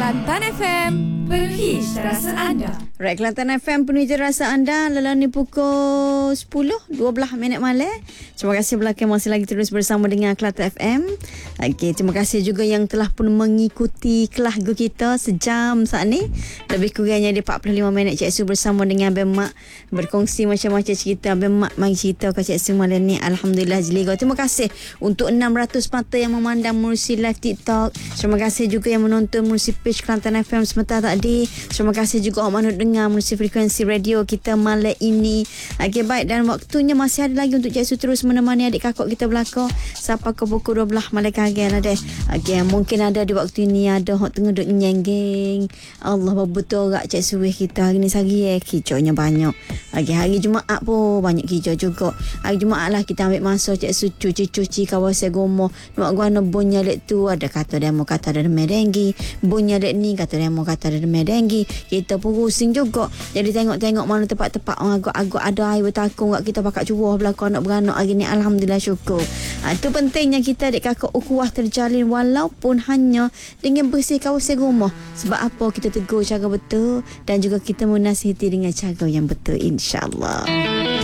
Kelantan FM, penuhi rasa anda. Right, Kelantan FM penuhi rasa anda. Lalu ni pukul 10.12 minit malam. Terima kasih belakang masih lagi terus bersama dengan Kelantan FM. Okey, terima kasih juga yang telah pun mengikuti kelas kita sejam saat ni. Lebih kurangnya di 45 minit Cik Su bersama dengan Abang Mak berkongsi macam-macam cerita. Abang Mak mari cerita ke Cik Su malam ni. Alhamdulillah jeliga. Terima kasih untuk 600 mata yang memandang melalui live TikTok. Terima kasih juga yang menonton melalui page Kelantan FM sebentar tadi. Terima kasih juga orang dengar melalui frekuensi radio kita malam ini. Okey, baik, dan waktunya masih ada lagi untuk Cik Su terus menemani adik kakak kita belakang sampai ke pukul 12 malam kagak ada. Okey, mungkin ada di waktu ini ada hok tengah duk nyenggeng. Allah betul gak Cik Su kita hari ni sehari kicaunya banyak. Okey, hari Jumaat pun banyak kicau juga. Hari Jumaat lah kita ambil masa Cik Su cuci kawasan rumah. Nak guna bunyi lek tu ada kata demo kata ada medenggi. Bunyi lek ni kata demo kata ada medenggi. Kita pun pusing juga. Jadi tengok-tengok mana tempat-tempat agak-agak ada air bertakung kat kita pakat curah belakang anak beranak hari ni. Alhamdulillah, syukur. Itu pentingnya kita adik kakak ukhuwah terjalin walaupun hanya dengan bersih kawasan rumah. Sebab apa kita tegur cara betul dan juga kita menasihati dengan cara yang betul, insya-Allah.